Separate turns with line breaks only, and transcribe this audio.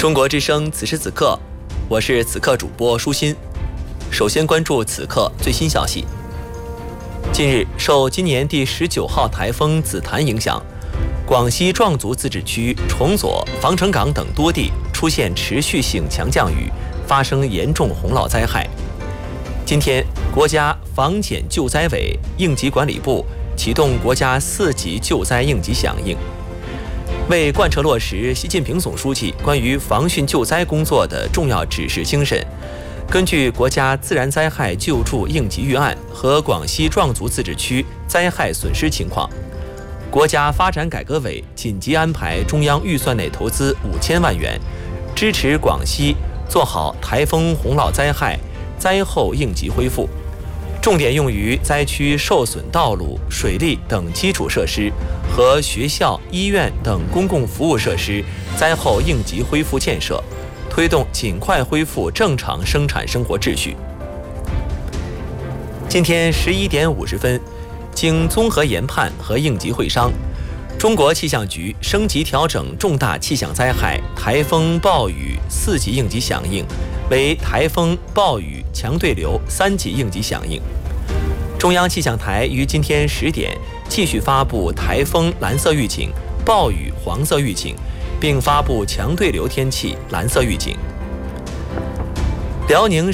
中国之声此时此刻，我是此刻主播舒心。首先关注此刻最新消息。近日，受今年第19号台风紫檀影响，广西壮族自治区崇左、防城港等多地出现持续性强降雨，发生严重洪涝灾害。今天，国家防减救灾委应急管理部启动国家4级救灾应急响应。为贯彻落实习近平总书记关于防汛救灾工作的重要指示精神，根据国家自然灾害救助应急预案和广西壮族自治区灾害损失情况，国家发展改革委紧急安排中央预算内投资5000万元，支持广西做好台风洪涝灾害灾后应急恢复，重点用于灾区受损道路、水利等基础设施和学校、医院等公共服务设施灾后应急恢复建设，推动尽快恢复正常生产生活秩序。今天11点50分，经综合研判和应急会商，中国气象局升级调整重大气象灾害台风暴雨4级应急响应为台风暴雨强对流3级应急响应。中央气象台于今天10点继续发布台风蓝色预警、暴雨黄色预警，并发布强对流天气蓝色预警。辽宁